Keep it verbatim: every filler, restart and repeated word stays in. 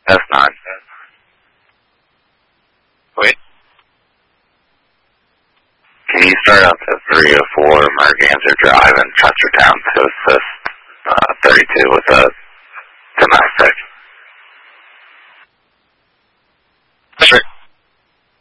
Test nine. Wait. Can you start out to three oh four Merganser Drive in Chestertown to assist uh, thirty-two with a